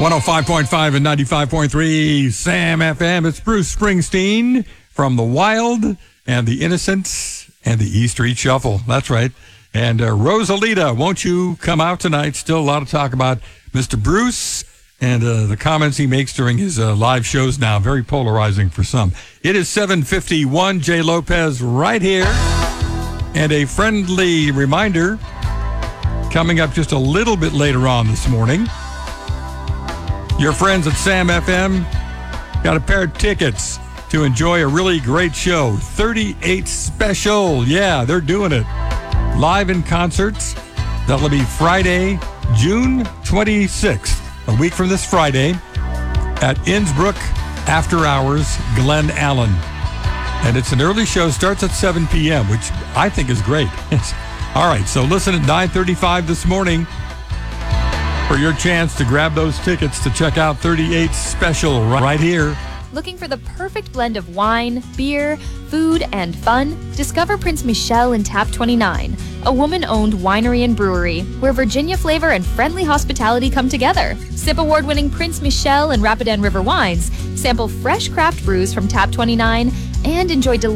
105.5 and 95.3 Sam FM. It's Bruce Springsteen from The Wild and The Innocents and the E Street Shuffle. That's right. And Rosalita, won't you come out tonight? Still a lot of talk about Mr. Bruce and the comments he makes during his live shows now. Very polarizing for some. It is 7:51. Jay Lopez right here. And a friendly reminder coming up just a little bit later on this morning. Your friends at Sam FM got a pair of tickets to enjoy a really great show. 38 Special. Yeah, they're doing it. Live in concerts. That'll be Friday, June 26th, a week from this Friday, at Innsbruck After Hours, Glen Allen. And it's an early show, starts at 7 p.m., which I think is great. All right, so listen at 9:35 this morning for your chance to grab those tickets to check out 38 Special right here. Looking for the perfect blend of wine, beer, food, and fun? Discover Prince Michel in Tap 29, a woman-owned winery and brewery where Virginia flavor and friendly hospitality come together. Sip award-winning Prince Michel and Rapidan River wines, sample fresh craft brews from Tap 29, and enjoy delicious